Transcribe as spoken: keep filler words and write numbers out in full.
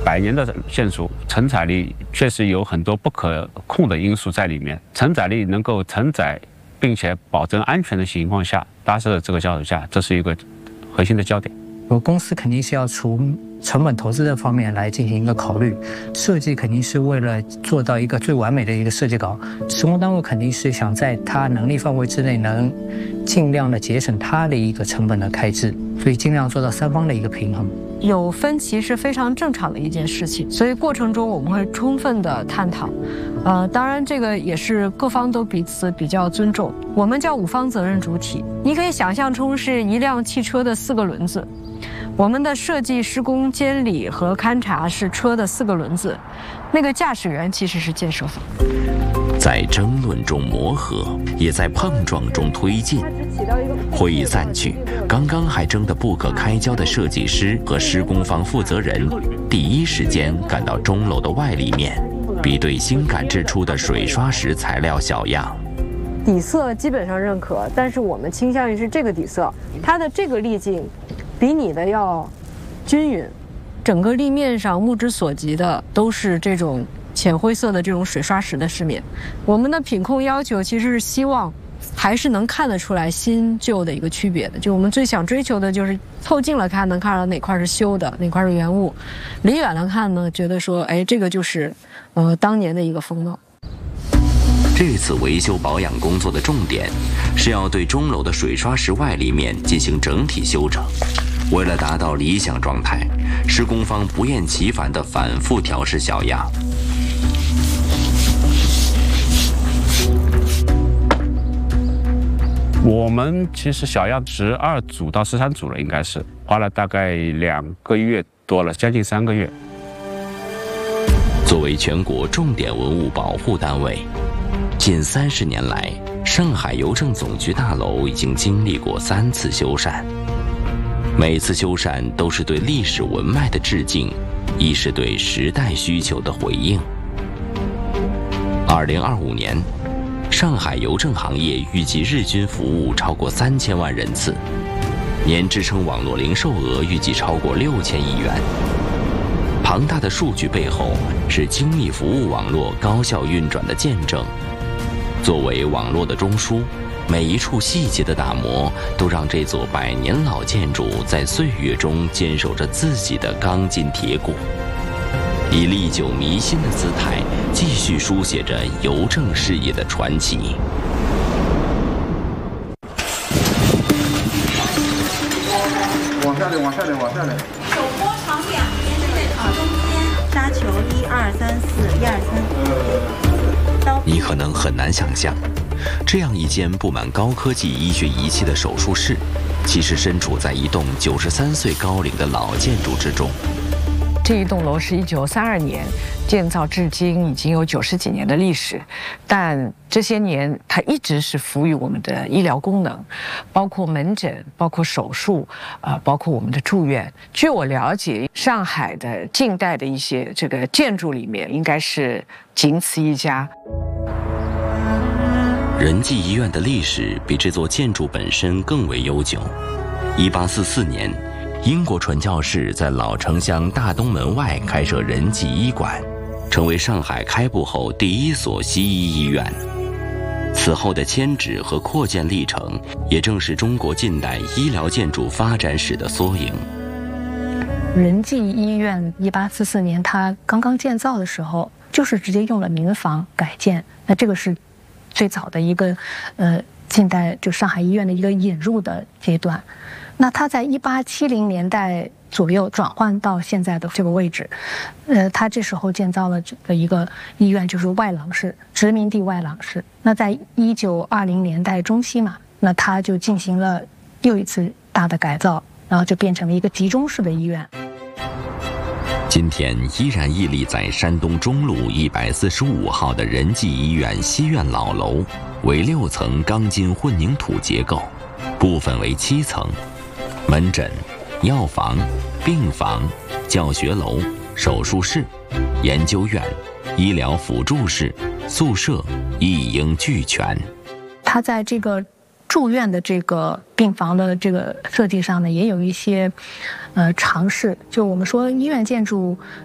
百年的建筑承载力确实有很多不可控的因素在里面，承载力能够承载并且保证安全的情况下搭设这个脚手架，这是一个核心的焦点。 我公司肯定是要从成本投资这方面来进行一个考虑，设计肯定是为了做到一个最完美的一个设计稿，施工单位肯定是想在它能力范围之内能尽量的节省它的一个成本的开支，所以尽量做到三方的一个平衡。 有分歧是非常正常的一件事情，所以过程中我们会充分的探讨。呃，当然这个也是各方都彼此比较尊重。我们叫五方责任主体，你可以想象成是一辆汽车的四个轮子。我们的设计、施工、监理和勘察是车的四个轮子，那个驾驶员其实是建设方。 在争论中磨合，也在碰撞中推进。会议散去，刚刚还争得不可开交的设计师和施工方负责人，第一时间赶到钟楼的外立面，比对新赶制出的水刷石材料小样。 底色基本上认可，但是我们倾向于是这个底色，它的这个粒径比你的要均匀，整个立面上目之所及的都是这种浅灰色的这种水刷石的饰面。我们的品控要求其实是希望还是能看得出来新旧的一个区别的，就我们最想追求的就是凑近了看能看到哪块是修的，哪块是原物，离远了看呢，觉得说哎，这个就是呃当年的一个风貌。 这次维修保养工作的重点是要对钟楼的水刷石外立面进行整体修整。为了达到理想状态，施工方不厌其烦地反复调试小样。 我们其实小样十二组到十三组了，应该是花了大概两个月多了，将近三个月。 作为全国重点文物保护单位，近三十年来，上海邮政总局大楼已经经历过三次修缮。每次修缮都是对历史文脉的致敬，亦是对时代需求的回应。二零二五年，上海邮政行业预计日均服务超过三千万人次，年支撑网络零售额预计超过六千亿元。庞大的数据背后是精密服务网络高效运转的见证。作为网络的中枢，每一处细节的打磨都让这座百年老建筑在岁月中坚守着自己的钢筋铁骨，以历久弥新的姿态继续书写着邮政事业的传奇。 往下点，往下点，往下点。 手拨朝两边，对对，朝中间。杀球，一二三四，一二三。刀。 你可能很难想象，这样一间布满高科技医学仪器的手术室，其实身处在一栋九十三岁高龄的老建筑之中。 这一栋楼是一九三二年建造，至今已经有九十几年的历史，但这些年它一直是服务于我们的医疗功能，包括门诊，包括手术，呃，包括我们的住院。据我了解，上海的近代的一些这个建筑里面，应该是仅此一家。 仁济医院的历史比这座建筑本身更为悠久。一八四四年。英国传教士在老城乡大东门外开设仁济医馆，成为上海开埠后第一所西医医院。此后的迁址和扩建历程，也正是中国近代医疗建筑发展史的缩影。 仁济医院一八四四年它刚刚建造的时候，就是直接用了民房改建，那这个是最早的一个呃近代就上海医院的一个引入的阶段。那它在一八七零年代左右转换到现在的这个位置，呃，它这时候建造了这个一个医院，就是外郎室，殖民地外郎室。那在一九二零年代中期嘛，那它就进行了又一次大的改造，然后就变成了一个集中式的医院。 今天依然屹立在山东中路一百四十五号的仁济医院西院老楼，为六层钢筋混凝土结构，部分为七层。门诊、药房、病房、教学楼、手术室、研究院、医疗辅助室、宿舍一应俱全。 它在这个住院的这个病房的这个设计上呢，也有一些呃尝试。就我们说医院建筑